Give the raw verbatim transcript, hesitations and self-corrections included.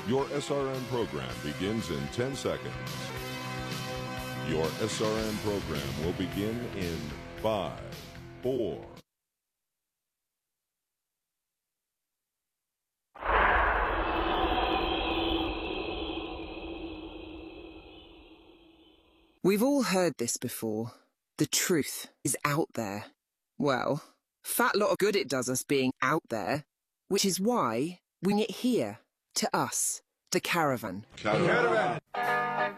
Your S R N program begins in ten seconds. Your S R N program will begin in five, four. We've all heard this before. The truth is out there. Well, fat lot of good it does us being out there, which is why we bring it here, to us, the Caravan. Caravan.